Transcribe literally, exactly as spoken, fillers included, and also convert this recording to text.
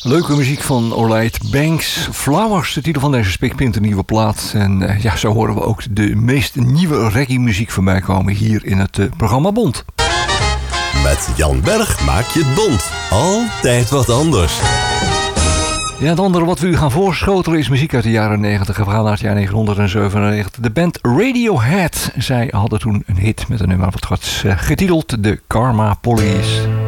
Leuke muziek van Orleit Banks. Flowers, de titel van deze spikpint, een nieuwe plaat. En uh, ja, zo horen we ook de meest nieuwe reggae muziek voorbij komen hier in het uh, programma Bond. Met Jan Berg maak je het bond. Altijd wat anders. Ja, het andere wat we u gaan voorschotelen is muziek uit de jaren negentig. We gaan naar het jaar negentien zevenennegentig. De band Radiohead. Zij hadden toen een hit met een nummer wat was uh, getiteld The Karma Police.